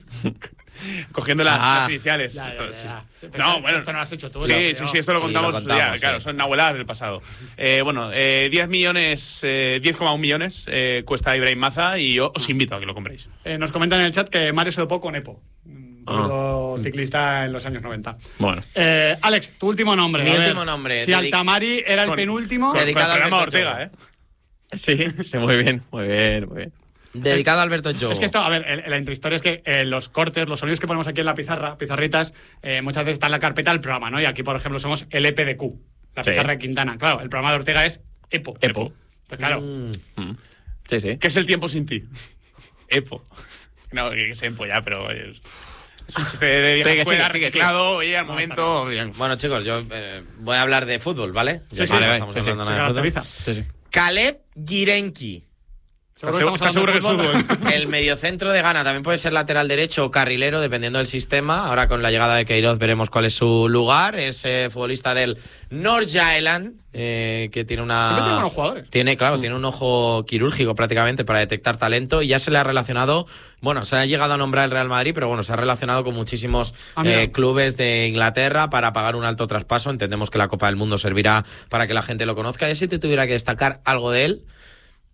Cogiendo las, Ah, las iniciales. Ya, ya, Esto, ya, sí, ya. sí. Pero No, bueno. esto no lo has hecho tú. Sí, ¿no? sí, sí, esto lo Y contamos, lo contamos, ya, sí. claro, son nahueladas del pasado. Eh, bueno, eh, diez millones, eh, diez coma uno millones eh, cuesta Ibrahim Maza y yo os invito a que lo compréis. Eh, nos comentan en el chat que Mario se dopó con Epo, un Ah. piloto ciclista en los años noventa. bueno. Eh, Alex, tu último nombre. Mi a ver. último nombre, Si dedic- Altamari era el Con- penúltimo. Con- Dedicado Con el programa al Alberto Ortega, ¿eh? Sí, sí, muy bien, muy bien, muy bien. Dedicado a Alberto Jogo. Es que esto, a ver, el- la intrahistoria es que eh, los cortes, los sonidos que ponemos aquí en la pizarra, pizarritas, eh, muchas veces están en la carpeta del programa, ¿no? Y aquí, por ejemplo, somos el E P de Q, la Sí. pizarra de Quintana. Claro, el programa de Ortega es Epo. Epo. Entonces, claro, Mm. Mm. Sí, sí. ¿Qué es el tiempo sin ti? Epo. No, que, que se empolla, pero es, es un chiste de vieja Sigue, escuela, sigue, sigue, reciclado, y al No, momento. bien. Bueno, chicos, yo eh, voy a hablar de fútbol, ¿vale? Sí, Ya sí, que no vale, estamos sí, sí, hablando te nada de fútbol. caracteriza. Sí, sí. Caleb Girenki. Seguro que ¿Estás estamos seguro que es hablando de fútbol? El mediocentro de Ghana también puede ser lateral derecho o carrilero, dependiendo del sistema. Ahora con la llegada de Queiroz veremos cuál es su lugar. Es eh, futbolista del North Island, eh, que tiene una... Siempre tiene buenos jugadores. Tiene, claro, tiene un ojo quirúrgico prácticamente para detectar talento y ya se le ha relacionado, bueno, se ha llegado a nombrar el Real Madrid, pero bueno, se ha relacionado con muchísimos Ah, mira. eh, clubes de Inglaterra para pagar un alto traspaso. Entendemos que la Copa del Mundo servirá para que la gente lo conozca. Y si te tuviera que destacar algo de él,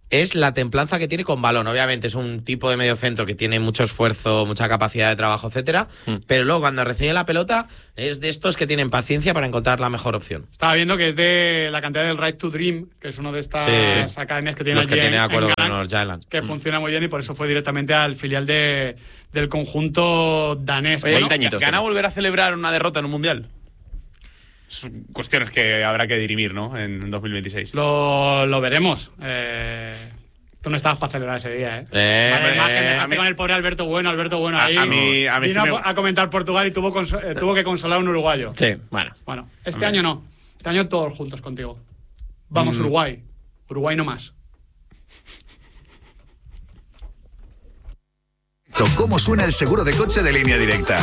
es la templanza que tiene con balón. Obviamente es un tipo de mediocentro que tiene mucho esfuerzo, mucha capacidad de trabajo, etcétera, mm. pero luego cuando recibe la pelota es de estos que tienen paciencia para encontrar la mejor opción. Estaba viendo que es de la cantidad del Right to Dream, que es uno de estas sí. academias que tiene los que allí tiene en, acuerdo en con North Island. Que mm. funciona muy bien y por eso fue directamente al filial de, del conjunto danés. Oye, bueno, añitos, ¿gana volver a celebrar una derrota en un mundial? Son cuestiones que habrá que dirimir, ¿no? En dos mil veintiséis. Lo, lo veremos. Eh... Tú no estabas para celebrar ese día, ¿eh? eh vale, imagen, eh, a mí, con el pobre Alberto Bueno, Alberto Bueno ahí. A, a mí, a mí vino me... a, a comentar Portugal y tuvo, conso- eh, tuvo que consolar a un uruguayo. Sí, bueno. Bueno, este año no. Este año todos juntos contigo. Vamos, mm. Uruguay. Uruguay no más. ¿Cómo suena el seguro de coche de Línea Directa?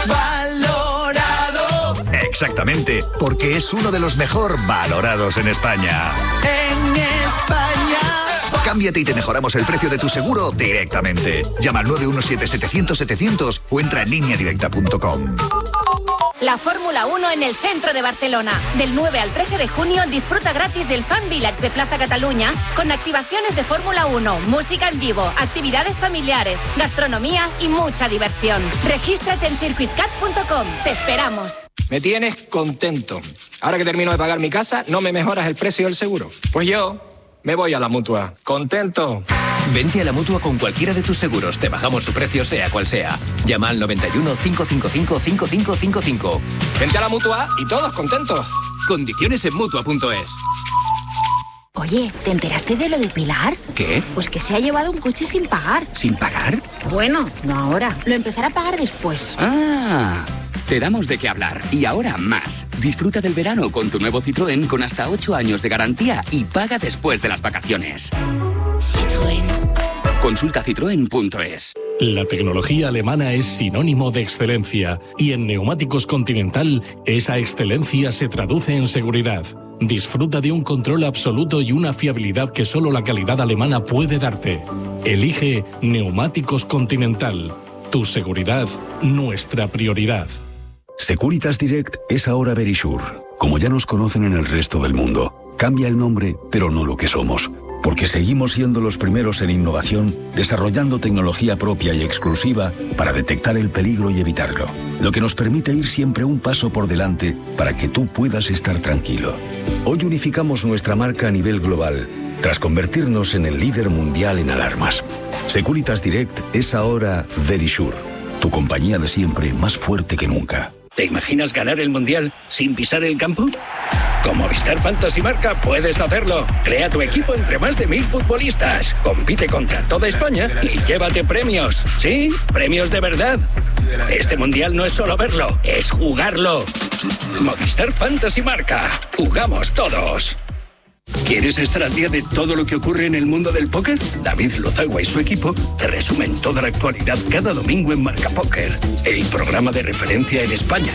¡Valorado! Exactamente, porque es uno de los mejor valorados en España. En España. Cámbiate y te mejoramos el precio de tu seguro directamente. Llama al nueve uno siete setecientos setecientos o entra en línea directa punto com. La Fórmula uno en el centro de Barcelona. Del nueve al trece de junio disfruta gratis del Fan Village de Plaza Cataluña con activaciones de Fórmula uno, música en vivo, actividades familiares, gastronomía y mucha diversión. Regístrate en circuit cat punto com. Te esperamos. Me tienes contento. Ahora que termino de pagar mi casa, ¿no me mejoras el precio del seguro? Pues yo me voy a la Mutua. ¿Contento? Vente a la Mutua con cualquiera de tus seguros. Te bajamos su precio, sea cual sea. Llama al noventa y uno, cinco cinco cinco, cinco cinco cinco cinco. Vente a la Mutua y todos contentos. Condiciones en Mutua punto es. Oye, ¿te enteraste de lo de Pilar? ¿Qué? Pues que se ha llevado un coche sin pagar. ¿Sin pagar? Bueno, no ahora. Lo empezará a pagar después. Ah... Te damos de qué hablar. Y ahora más. Disfruta del verano con tu nuevo Citroën con hasta ocho años de garantía y paga después de las vacaciones. Citroën. Consulta citroen punto es. La tecnología alemana es sinónimo de excelencia y en Neumáticos Continental esa excelencia se traduce en seguridad. Disfruta de un control absoluto y una fiabilidad que solo la calidad alemana puede darte. Elige Neumáticos Continental. Tu seguridad, nuestra prioridad. Securitas Direct es ahora Verisure. Como ya nos conocen en el resto del mundo, cambia el nombre, pero no lo que somos. Porque seguimos siendo los primeros en innovación, desarrollando tecnología propia y exclusiva para detectar el peligro y evitarlo. Lo que nos permite ir siempre un paso por delante para que tú puedas estar tranquilo. Hoy unificamos nuestra marca a nivel global, tras convertirnos en el líder mundial en alarmas. Securitas Direct es ahora Verisure, tu compañía de siempre más fuerte que nunca. ¿Te imaginas ganar el Mundial sin pisar el campo? Con Movistar Fantasy Marca puedes hacerlo. Crea tu equipo entre más de mil futbolistas. Compite contra toda España y llévate premios. Sí, premios de verdad. Este Mundial no es solo verlo, es jugarlo. Movistar Fantasy Marca. Jugamos todos. ¿Quieres estar al día de todo lo que ocurre en el mundo del póker? David Lozagua y su equipo te resumen toda la actualidad cada domingo en Marca Póker, el programa de referencia en España.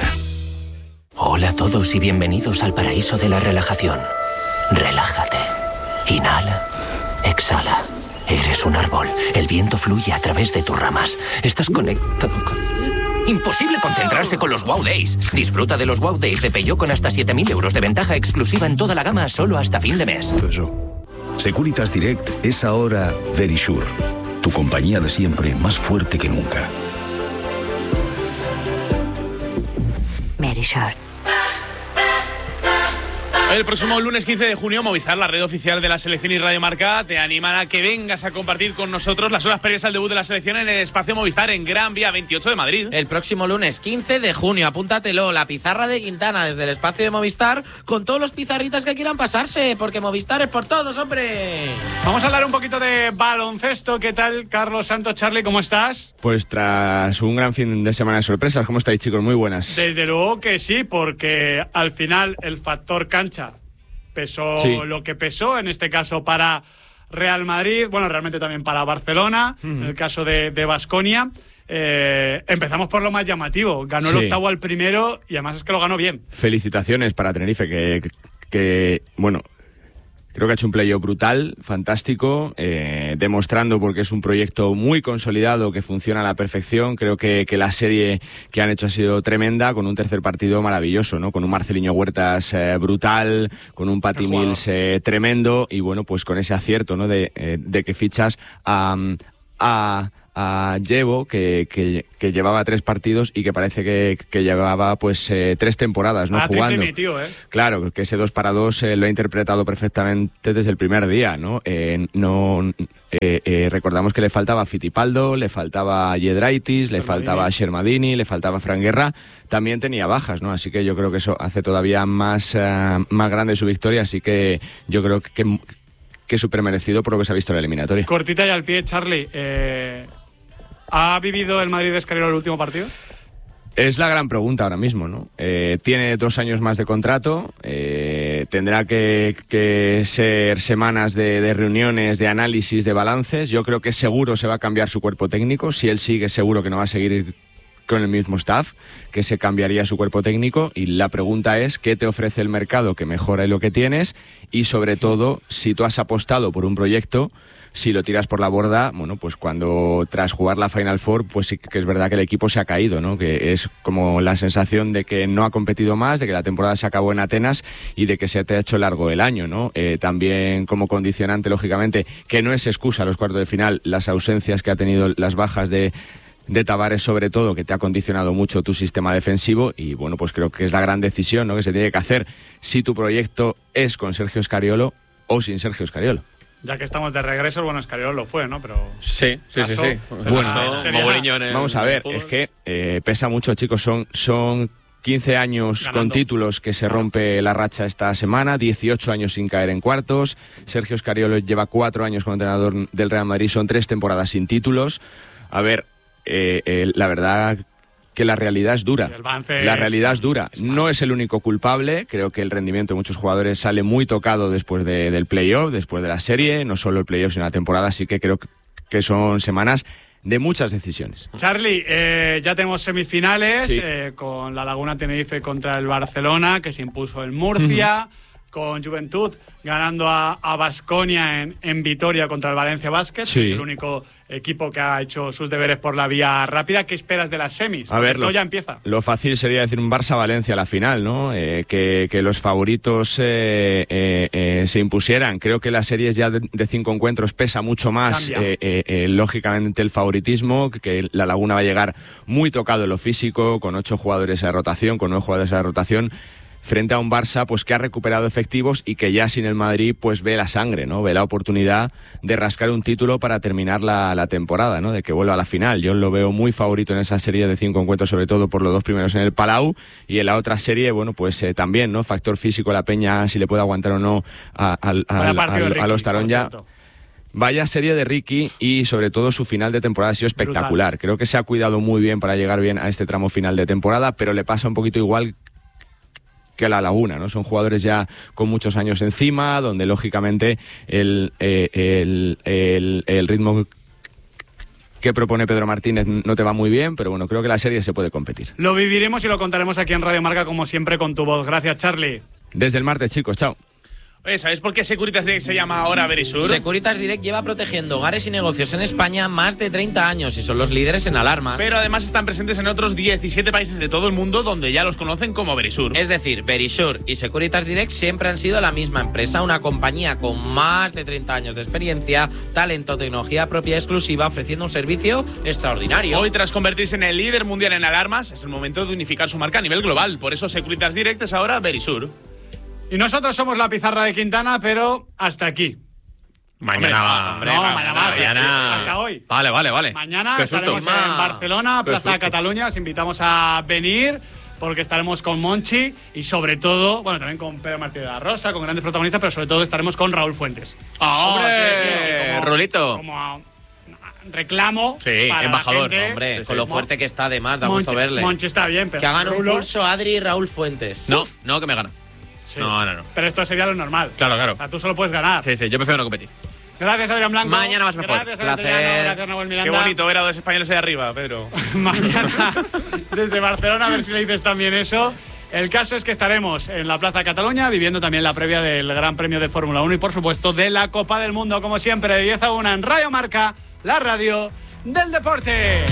Hola a todos y bienvenidos al paraíso de la relajación. Relájate. Inhala. Exhala. Eres un árbol. El viento fluye a través de tus ramas. Estás conectado con... Imposible concentrarse con los Wow Days. Disfruta de los Wow Days de Peugeot con hasta siete mil euros de ventaja exclusiva en toda la gama solo hasta fin de mes. Securitas Direct es ahora Verisure, tu compañía de siempre más fuerte que nunca. Verisure. El próximo lunes quince de junio, Movistar, la red oficial de la selección y Radio Marca, te animará a que vengas a compartir con nosotros las horas previas al debut de la selección en el espacio Movistar en Gran Vía veintiocho de Madrid. El próximo lunes quince de junio, apúntatelo, la pizarra de Quintana desde el espacio de Movistar con todos los pizarritas que quieran pasarse, porque Movistar es por todos, hombre. Vamos a hablar un poquito de baloncesto. ¿Qué tal, Carlos Santos? Charlie, ¿cómo estás? Pues tras un gran fin de semana de sorpresas, ¿cómo estáis, chicos? Muy buenas. Desde luego que sí, porque al final el factor cancha pesó sí. lo que pesó, en este caso para Real Madrid, bueno, realmente también para Barcelona, uh-huh. en el caso de Baskonia. Eh, empezamos por lo más llamativo, ganó sí. el octavo al primero y además es que lo ganó bien. Felicitaciones para Tenerife, que, que bueno, Creo que ha hecho un playoff brutal, fantástico, eh, demostrando porque es un proyecto muy consolidado que funciona a la perfección. Creo que, que la serie que han hecho ha sido tremenda, con un tercer partido maravilloso, ¿no? Con un Marceliño Huertas eh, brutal, con un Patty Mills eh, tremendo y bueno, pues con ese acierto, ¿no? De, eh, de que fichas a... a a Llevo, que, que, que llevaba tres partidos y que parece que, que llevaba pues eh, tres temporadas no ah, jugando. Tío, ¿eh? Claro, que ese dos para dos eh, lo ha interpretado perfectamente desde el primer día, ¿no? Eh, no eh, eh, recordamos que le faltaba Fittipaldo, le faltaba Yedraitis, le faltaba Shermadini, le faltaba Fran Guerra, también tenía bajas, ¿no? Así que yo creo que eso hace todavía más, uh, más grande su victoria, así que yo creo que, que, que es súper merecido por lo que se ha visto en la eliminatoria. Cortita y al pie, Charlie, eh... ¿ha vivido el Madrid de Escariolo el último partido? Es la gran pregunta ahora mismo, ¿no? Eh, tiene dos años más de contrato, eh, tendrá que, que ser semanas de, de reuniones, de análisis, de balances. Yo creo que seguro se va a cambiar su cuerpo técnico. Si él sigue, seguro que no va a seguir con el mismo staff, que se cambiaría su cuerpo técnico. Y la pregunta es, ¿qué te ofrece el mercado que mejora lo que tienes? Y sobre todo, si tú has apostado por un proyecto, si lo tiras por la borda, bueno, pues cuando tras jugar la Final Four, pues sí que es verdad que el equipo se ha caído, ¿no? Que es como la sensación de que no ha competido más, de que la temporada se acabó en Atenas y de que se te ha hecho largo el año, ¿no? Eh, también como condicionante, lógicamente, que no es excusa a los cuartos de final, las ausencias que ha tenido, las bajas de de Tavares sobre todo, que te ha condicionado mucho tu sistema defensivo y bueno, pues creo que es la gran decisión, ¿no? Que se tiene que hacer si tu proyecto es con Sergio Scariolo o sin Sergio Scariolo. Ya que estamos de regreso, bueno, Scariolo lo fue, ¿no? Pero sí, sí, pasó, sí, sí. Bueno, sería... vamos a ver, es que eh, pesa mucho, chicos, son, son quince años ganando con títulos que se rompe la racha esta semana, dieciocho años sin caer en cuartos. Sergio Scariolo lleva cuatro años como entrenador del Real Madrid, son tres temporadas sin títulos. A ver, eh, eh, la verdad que la realidad es dura. Sí, la realidad es dura. No es el único culpable. Creo que el rendimiento de muchos jugadores sale muy tocado después de, del playoff, después de la serie, no solo el playoff, sino la temporada. Así que creo que son semanas de muchas decisiones. Charlie, eh, ya tenemos semifinales sí. eh, con la Laguna Tenerife contra el Barcelona, que se impuso en Murcia, uh-huh. con Juventud ganando a Baskonia en, en Vitoria contra el Valencia Basket, sí. que es el único equipo que ha hecho sus deberes por la vía rápida. ¿Qué esperas de las semis? A ver, esto lo, ya empieza. Lo fácil sería decir un Barça-Valencia a la final, ¿no? Eh, que, que los favoritos eh, eh, eh, se impusieran. Creo que las series ya de, de cinco encuentros pesa mucho más, eh, eh, eh, lógicamente, el favoritismo, que la Laguna va a llegar muy tocado en lo físico, con ocho jugadores de rotación, con nueve jugadores de rotación, frente a un Barça pues que ha recuperado efectivos y que ya sin el Madrid pues ve la sangre, ¿no? Ve la oportunidad de rascar un título para terminar la, la temporada, ¿no? De que vuelva a la final. Yo lo veo muy favorito en esa serie de cinco encuentros, sobre todo por los dos primeros en el Palau, y en la otra serie, bueno, pues eh, también, ¿no? Factor físico, la Peña, si le puede aguantar o no a, a, a, a, a los Taronja. Vaya serie de Ricky y sobre todo su final de temporada ha sido espectacular. Brutal. Creo que se ha cuidado muy bien para llegar bien a este tramo final de temporada, pero le pasa un poquito igual que a la Laguna, ¿no? Son jugadores ya con muchos años encima, donde lógicamente el, eh, el, el, el ritmo que propone Pedro Martínez no te va muy bien, pero bueno, creo que la serie se puede competir. Lo viviremos y lo contaremos aquí en Radio Marca, como siempre, con tu voz. Gracias, Charlie. Desde el martes, chicos. Chao. Oye, ¿sabes por qué Securitas Direct se llama ahora Verisur? Securitas Direct lleva protegiendo hogares y negocios en España más de treinta años y son los líderes en alarmas. Pero además están presentes en otros diecisiete países de todo el mundo donde ya los conocen como Verisur. Es decir, Verisur y Securitas Direct siempre han sido la misma empresa, una compañía con más de treinta años de experiencia, talento, tecnología propia exclusiva, ofreciendo un servicio extraordinario. Hoy, tras convertirse en el líder mundial en alarmas, es el momento de unificar su marca a nivel global. Por eso Securitas Direct es ahora Verisur. Y nosotros somos la pizarra de Quintana, pero hasta aquí. Mañana va. Hombre, no, mañana va. Mañana. Hasta hoy. Vale, vale, vale. Mañana Qué estaremos susto. en Barcelona, Qué Plaza de susto. Cataluña. Os invitamos a venir porque estaremos con Monchi y sobre todo, bueno, también con Pedro Martínez de la Rosa, con grandes protagonistas, pero sobre todo estaremos con Raúl Fuentes. ¡Oh, Hombre, sí, como- Rulito! Como a- reclamo. Sí, para la embajador, gente. Hombre, Sí, con sí. lo fuerte que está, además, da Monchi, gusto verle. Monchi está bien, pero Que hagan un Rulo- pulso Adri y Raúl Fuentes. No, no, que me gana. Sí. No, no, no. Pero esto sería lo normal. Claro, claro. O sea, tú solo puedes ganar. Sí, sí, yo prefiero no competir. Gracias, Adrián Blanco. Mañana más mejor. Gracias, Placer. Adrián. Gracias, Nahuel Miranda. Qué bonito ver a dos españoles ahí arriba, Pedro. Mañana desde Barcelona, a ver si le dices también eso. El caso es que estaremos en la Plaza Cataluña viviendo también la previa del Gran Premio de Fórmula uno y, por supuesto, de la Copa del Mundo, como siempre, de diez a una en Radio Marca, la radio del deporte.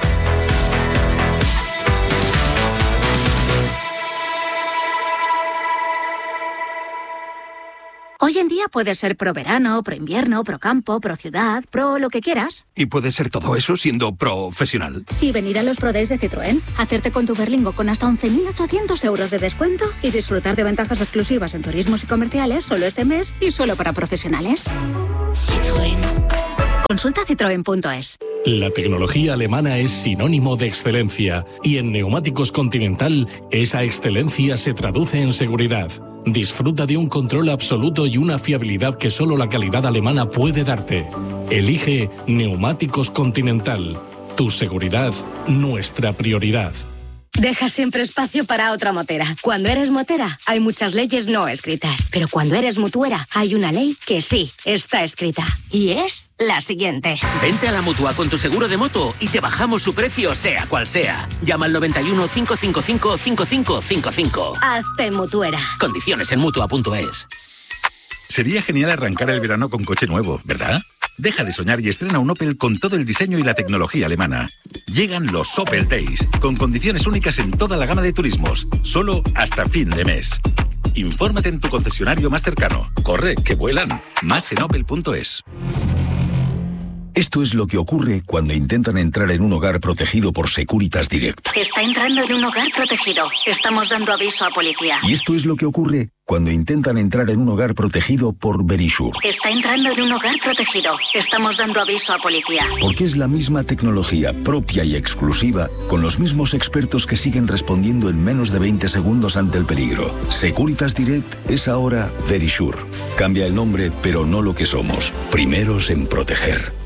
Hoy en día puedes ser pro verano, pro invierno, pro campo, pro ciudad, pro lo que quieras. ¿Y puede ser todo eso siendo profesional? Y venir a los Pro Days de Citroën, hacerte con tu Berlingo con hasta once mil ochocientos euros de descuento y disfrutar de ventajas exclusivas en turismos y comerciales solo este mes y solo para profesionales. Citroën. Consulta citroen punto es. La tecnología alemana es sinónimo de excelencia y en Neumáticos Continental esa excelencia se traduce en seguridad. Disfruta de un control absoluto y una fiabilidad que solo la calidad alemana puede darte. Elige Neumáticos Continental. Tu seguridad, nuestra prioridad. Deja siempre espacio para otra motera. Cuando eres motera, hay muchas leyes no escritas. Pero cuando eres mutuera, hay una ley que sí está escrita. Y es la siguiente. Vente a la Mutua con tu seguro de moto y te bajamos su precio, sea cual sea. Llama al noventa y uno, cinco cinco cinco, cinco cinco cinco cinco. Hazte mutuera. Condiciones en mutua punto es. Sería genial arrancar el verano con coche nuevo, ¿verdad? Deja de soñar y estrena un Opel con todo el diseño y la tecnología alemana. Llegan los Opel Days, con condiciones únicas en toda la gama de turismos, solo hasta fin de mes. Infórmate en tu concesionario más cercano. Corre, que vuelan. Más en opel punto es. Esto es lo que ocurre cuando intentan entrar en un hogar protegido por Securitas Direct. Está entrando en un hogar protegido. Estamos dando aviso a policía. Y esto es lo que ocurre cuando intentan entrar en un hogar protegido por Verisure. Está entrando en un hogar protegido. Estamos dando aviso a policía. Porque es la misma tecnología propia y exclusiva, con los mismos expertos que siguen respondiendo en menos de veinte segundos ante el peligro. Securitas Direct es ahora Verisure. Cambia el nombre, pero no lo que somos. Primeros en proteger.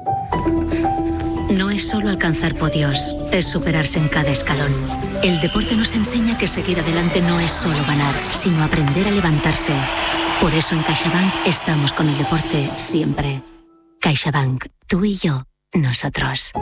No es solo alcanzar podios, es superarse en cada escalón. El deporte nos enseña que seguir adelante no es solo ganar, sino aprender a levantarse. Por eso en CaixaBank estamos con el deporte siempre. CaixaBank, tú y yo, nosotros.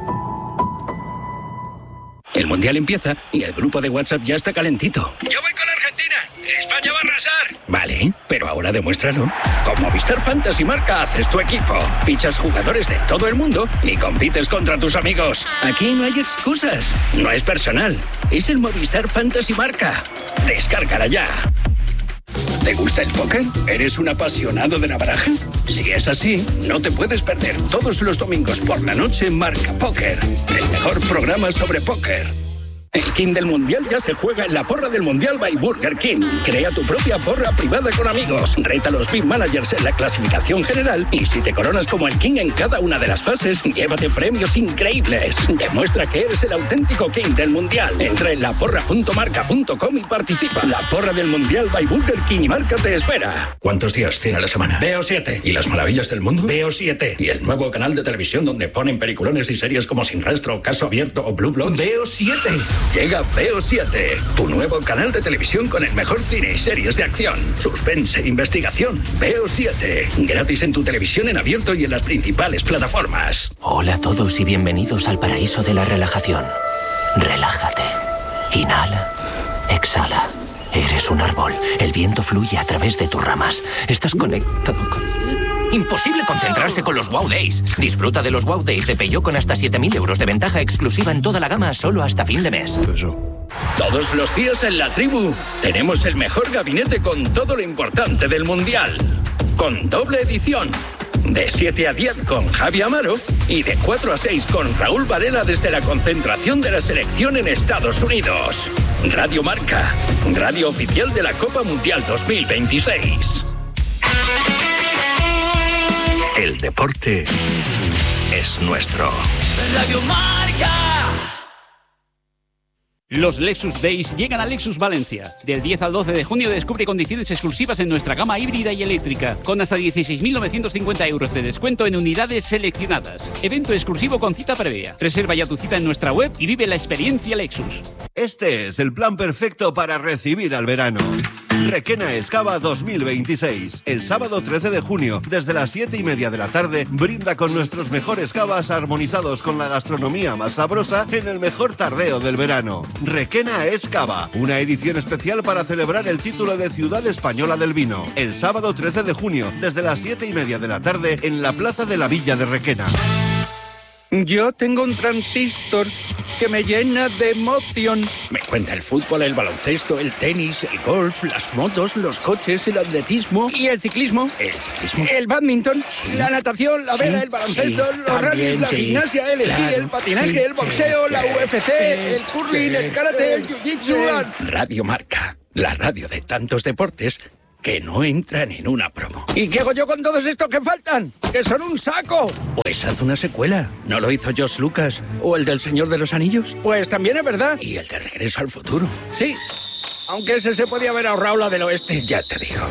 El Mundial empieza y el grupo de WhatsApp ya está calentito. ¡Yo voy con Argentina! ¡España va a arrasar! Vale, pero ahora demuéstralo. Con Movistar Fantasy Marca haces tu equipo. Fichas jugadores de todo el mundo y compites contra tus amigos. Aquí no hay excusas. No es personal. Es el Movistar Fantasy Marca. Descárgala ya. ¿Te gusta el póker? ¿Eres un apasionado de la baraja? Si es así, no te puedes perder todos los domingos por la noche Marca Póker, el mejor programa sobre póker. El King del Mundial ya se juega en la porra del Mundial by Burger King. Crea tu propia porra privada con amigos. Reta a los Big Managers en la clasificación general y si te coronas como el King en cada una de las fases, llévate premios increíbles. Demuestra que eres el auténtico King del Mundial. Entra en la porra punto marca punto com y participa. La porra del Mundial by Burger King y Marca te espera. ¿Cuántos días tiene la semana? B O siete. ¿Y las maravillas del mundo? B O siete. ¿Y el nuevo canal de televisión donde ponen peliculones y series como Sin Rastro, Caso Abierto o Blue Bloods? B O siete. Llega B O siete, tu nuevo canal de televisión con el mejor cine y series de acción, suspense e investigación. B O siete, gratis en tu televisión en abierto y en las principales plataformas. Hola a todos y bienvenidos al paraíso de la relajación. Relájate. Inhala. Exhala. Eres un árbol. El viento fluye a través de tus ramas. Estás conectado con... Imposible concentrarse con los Wow Days. Disfruta de los Wow Days de Peugeot con hasta siete mil euros de ventaja exclusiva en toda la gama solo hasta fin de mes. Todos los días en la tribu tenemos el mejor gabinete con todo lo importante del Mundial. Con doble edición. De siete a diez con Javi Amaro y de cuatro a seis con Raúl Varela desde la concentración de la selección en Estados Unidos. Radio Marca, radio oficial de la Copa Mundial dos mil veintiséis. El deporte es nuestro. Radio Marca. Los Lexus Days llegan a Lexus Valencia. Del diez al doce de junio descubre condiciones exclusivas en nuestra gama híbrida y eléctrica, con hasta dieciséis mil novecientos cincuenta euros de descuento en unidades seleccionadas. Evento exclusivo con cita previa. Reserva ya tu cita en nuestra web y vive la experiencia Lexus. Este es el plan perfecto para recibir al verano. Requena Excava dos mil veintiséis. El sábado trece de junio, desde las siete y media de la tarde, brinda con nuestros mejores cavas armonizados con la gastronomía más sabrosa en el mejor tardeo del verano. Requena Excava, una edición especial para celebrar el título de Ciudad Española del Vino. El sábado trece de junio, desde las siete y media de la tarde, en la Plaza de la Villa de Requena. Yo tengo un transistor que me llena de emoción. Me cuenta el fútbol, el baloncesto, el tenis, el golf, las motos, los coches, el atletismo y el ciclismo. El ciclismo. El bádminton, sí. La natación, la vela, sí. El baloncesto, sí. Los rallies, la sí. Gimnasia, el claro. Esquí, el patinaje, sí. El boxeo, sí. La U F C, el curling, el karate, el jiu-jitsu. Radio Marca, la radio de tantos deportes que no entran en una promo. ¿Y qué hago yo con todos estos que faltan? ¡Que son un saco! Pues haz una secuela. ¿No lo hizo George Lucas? ¿O el del Señor de los Anillos? Pues también es verdad. ¿Y el de Regreso al Futuro? Sí. Aunque ese se podía haber ahorrado la del oeste. Ya te digo.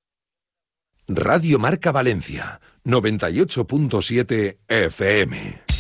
Radio Marca Valencia, noventa y ocho punto siete F M.